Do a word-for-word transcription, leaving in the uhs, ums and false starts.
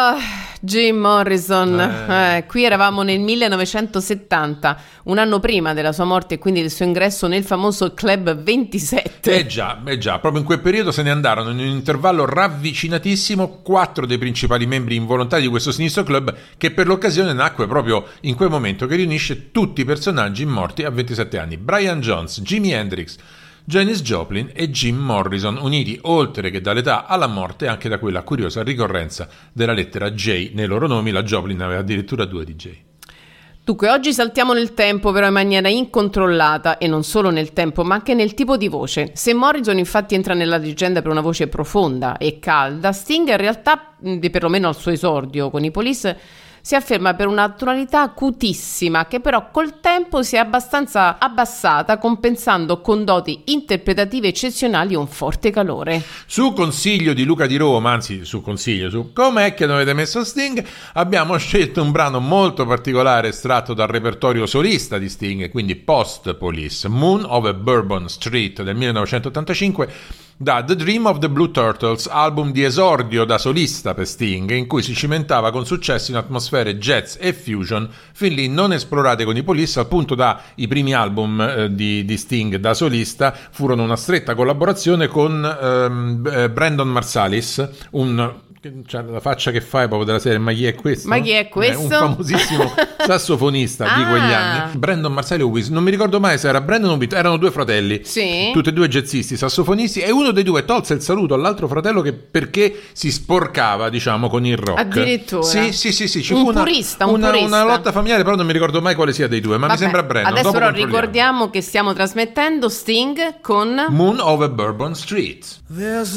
Oh, Jim Morrison, eh. Eh, qui eravamo nel millenovecentosettanta, un anno prima della sua morte e quindi del suo ingresso nel famoso Club ventisette. Eh già, eh già, proprio in quel periodo se ne andarono in un intervallo ravvicinatissimo quattro dei principali membri involontari di questo sinistro club, che per l'occasione nacque proprio in quel momento, che riunisce tutti i personaggi morti a ventisette anni: Brian Jones, Jimi Hendrix, Janis Joplin e Jim Morrison, uniti oltre che dall'età alla morte anche da quella curiosa ricorrenza della lettera J nei loro nomi. La Joplin aveva addirittura due di J. Dunque, oggi saltiamo nel tempo però in maniera incontrollata, e non solo nel tempo ma anche nel tipo di voce. Se Morrison infatti entra nella leggenda per una voce profonda e calda, Sting in realtà, di perlomeno al suo esordio con i Police, si afferma per una tonalità acutissima che però col tempo si è abbastanza abbassata, compensando con doti interpretative eccezionali e un forte calore. Su consiglio di Luca di Roma, anzi su consiglio, su com'è che non avete messo Sting, abbiamo scelto un brano molto particolare estratto dal repertorio solista di Sting, quindi post Police, Moon over Bourbon Street del millenovecentottantacinque, da The Dream of the Blue Turtles, album di esordio da solista per Sting, in cui si cimentava con successo in atmosfere jazz e fusion fin lì non esplorate con i Police, al punto da i primi album eh, di, di Sting da solista furono una stretta collaborazione con ehm, Brandon Marsalis, un... C'ha la faccia che fai proprio della serie, ma chi è questo? Ma chi è questo? È un famosissimo sassofonista ah. di quegli anni, Brandon Marsalis, non mi ricordo mai se era Brandon o Whit, erano due fratelli, sì. tutti e due jazzisti, sassofonisti, e uno dei due tolse il saluto all'altro fratello che perché si sporcava, diciamo, con il rock. Addirittura? Sì, sì, sì, sì. Ci un fu una, purista, un una, purista. una lotta familiare, però non mi ricordo mai quale sia dei due, ma Vabbè, mi sembra Brandon. Adesso Dopo però ricordiamo che stiamo trasmettendo Sting con Moon over Bourbon Street. There's